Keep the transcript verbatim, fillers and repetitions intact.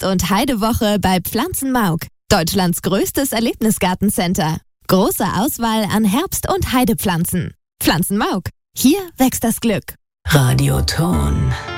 Herbst- und Heidewoche bei Pflanzenmauk, Deutschlands größtes Erlebnisgartencenter. Große Auswahl an Herbst- und Heidepflanzen. Pflanzenmauk, hier wächst das Glück. Radioton.